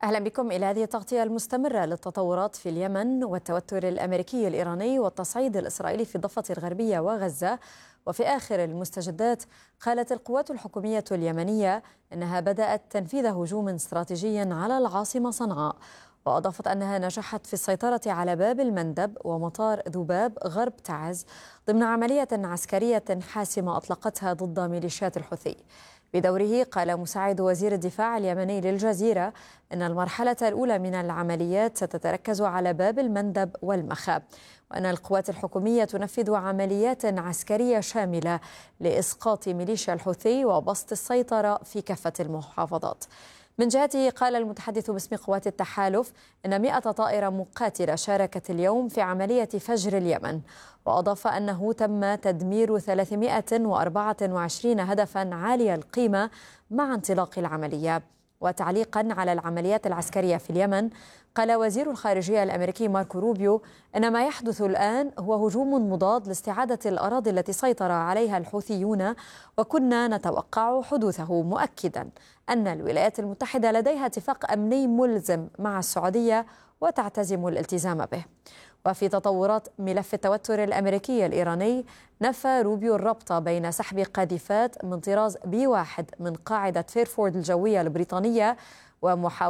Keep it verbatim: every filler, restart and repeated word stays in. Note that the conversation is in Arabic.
أهلا بكم إلى هذه التغطية المستمرة للتطورات في اليمن والتوتر الأمريكي الإيراني والتصعيد الإسرائيلي في الضفة الغربية وغزة. وفي آخر المستجدات قالت القوات الحكومية اليمنية أنها بدأت تنفيذ هجوم استراتيجي على العاصمة صنعاء، وأضافت أنها نجحت في السيطرة على باب المندب ومطار ذباب غرب تعز ضمن عملية عسكرية حاسمة أطلقتها ضد ميليشيات الحوثي. بدوره قال مساعد وزير الدفاع اليمني للجزيرة أن المرحلة الأولى من العمليات ستتركز على باب المندب والمخاب، وأن القوات الحكومية تنفذ عمليات عسكرية شاملة لإسقاط ميليشيا الحوثي وبسط السيطرة في كافة المحافظات. من جهته قال المتحدث باسم قوات التحالف أن مئة طائرة مقاتلة شاركت اليوم في عملية فجر اليمن، وأضاف أنه تم تدمير ثلاثمئة وأربعة وعشرين هدفا عالي القيمة مع انطلاق العملية. وتعليقا على العمليات العسكرية في اليمن قال وزير الخارجية الأمريكي ماركو روبيو أن ما يحدث الآن هو هجوم مضاد لاستعادة الأراضي التي سيطر عليها الحوثيون، وكنا نتوقع حدوثه، مؤكدا أن الولايات المتحدة لديها اتفاق أمني ملزم مع السعودية وتعتزم الالتزام به. وفي تطورات ملف التوتر الأمريكي الإيراني، نفى روبيو الربط بين سحب قاذفات من طراز بي واحد من قاعدة فيرفورد الجوية البريطانية ومحاولة